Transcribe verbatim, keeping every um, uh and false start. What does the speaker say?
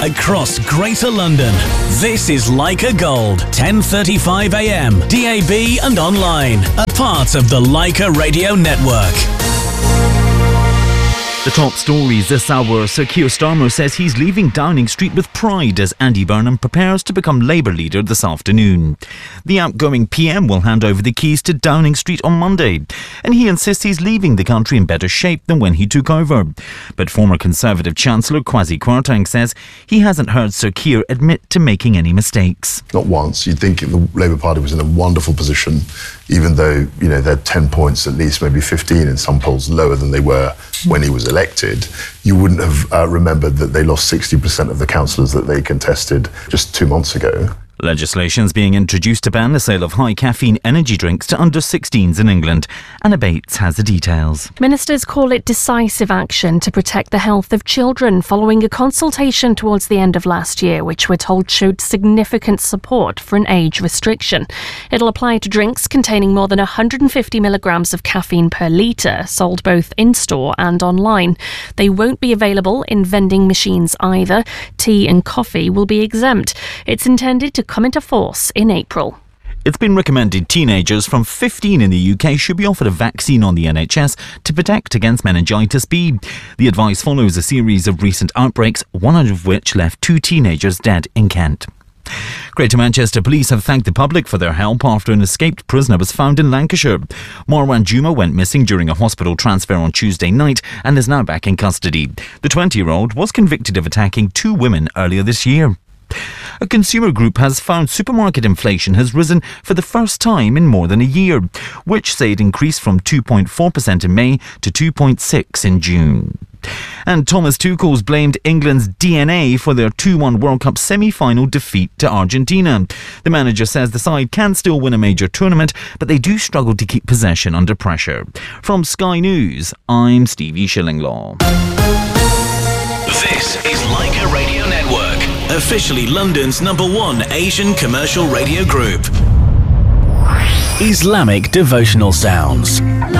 across Greater London. This is Leica Gold, ten thirty-five a m, D A B and online, a part of the Leica Radio Network. The top stories this hour. Sir Keir Starmer says he's leaving Downing Street with pride as Andy Burnham prepares to become Labour leader this afternoon. The outgoing P M will hand over the keys to Downing Street on Monday, and he insists he's leaving the country in better shape than when he took over. But former Conservative Chancellor Kwasi Kwarteng says he hasn't heard Sir Keir admit to making any mistakes. Not once. You'd think the Labour Party was in a wonderful position, even though, you know, they're ten points at least, maybe fifteen in some polls lower than they were when he was elected. You wouldn't have uh, remembered that they lost sixty percent of the councillors that they contested just two months ago. Legislation is being introduced to ban the sale of high caffeine energy drinks to under sixteens in England. Anna Bates has the details. Ministers call it decisive action to protect the health of children following a consultation towards the end of last year, which we're told showed significant support for an age restriction. It'll apply to drinks containing more than one hundred fifty milligrams of caffeine per litre, sold both in-store and online. They won't be available in vending machines either. Tea and coffee will be exempt. It's intended to come into force in April. It's been recommended teenagers from fifteen in the U K should be offered a vaccine on the N H S to protect against meningitis B. The advice follows a series of recent outbreaks, one of which left two teenagers dead in Kent. Greater Manchester Police have thanked the public for their help after an escaped prisoner was found in Lancashire. Marwan Juma went missing during a hospital transfer on Tuesday night and is now back in custody. The twenty-year-old was convicted of attacking two women earlier this year. A consumer group has found supermarket inflation has risen for the first time in more than a year, which say it increased from two point four percent in May to two point six percent in June. And Thomas Tuchel's blamed England's D N A for their two one World Cup semi-final defeat to Argentina. The manager says the side can still win a major tournament, but they do struggle to keep possession under pressure. From Sky News, I'm Stevie Shillinglaw. This is Leica Radio Network, officially London's number one Asian commercial radio group. Islamic devotional sounds.